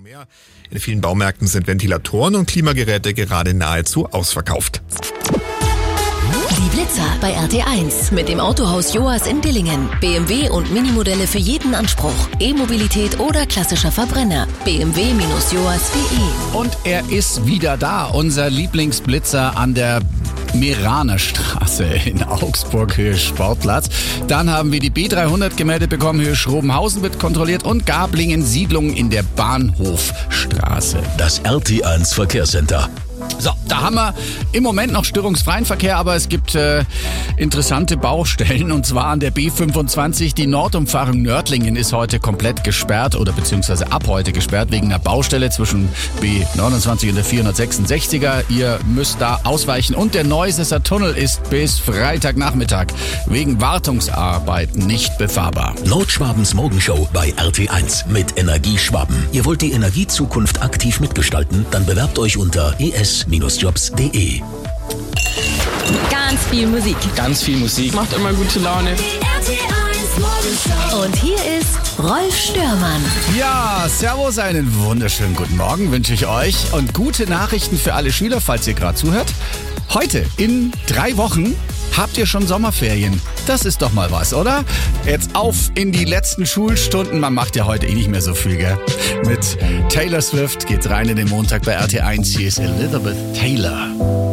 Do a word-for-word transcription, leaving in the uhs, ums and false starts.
mehr. In vielen Baumärkten sind Ventilatoren und Klimageräte gerade nahezu ausverkauft. Die Blitzer bei R T eins mit dem Autohaus Joas in Dillingen. B M W und Minimodelle für jeden Anspruch. E-Mobilität oder klassischer Verbrenner. b m w Bindestrich joas punkt d e. Und er ist wieder da, unser Lieblingsblitzer an der Meranerstraße in Augsburg, Höhe Sportplatz. Dann haben wir die B dreihundert gemeldet bekommen, Höhe Schrobenhausen wird kontrolliert und Gablingen Siedlungen in der Bahnhofstraße. Das R T eins Verkehrscenter. So, da haben wir im Moment noch störungsfreien Verkehr, aber es gibt äh, interessante Baustellen und zwar an der B fünfundzwanzig. Die Nordumfahrung Nördlingen ist heute komplett gesperrt oder beziehungsweise ab heute gesperrt wegen einer Baustelle zwischen B neunundzwanzig und der vierhundertsechsundsechziger. Ihr müsst da ausweichen und der Neusesser Tunnel ist bis Freitagnachmittag wegen Wartungsarbeiten nicht befahrbar. Nordschwabens Morgenshow bei R T eins mit Energie Schwaben. Ihr wollt die Energiezukunft aktiv mitgestalten? Dann bewerbt euch unter e s Bindestrich jobs punkt d e. Ganz viel Musik. Ganz viel Musik. Macht immer gute Laune. Und hier ist Rolf Störmann. Ja, servus, einen wunderschönen guten Morgen wünsche ich euch und gute Nachrichten für alle Schüler, falls ihr gerade zuhört. Heute, in drei Wochen, habt ihr schon Sommerferien. Das ist doch mal was, oder? Jetzt auf in die letzten Schulstunden. Man macht ja heute eh nicht mehr so viel, gell? Mit Taylor Swift geht's rein in den Montag bei R T eins. Hier ist Elizabeth Taylor.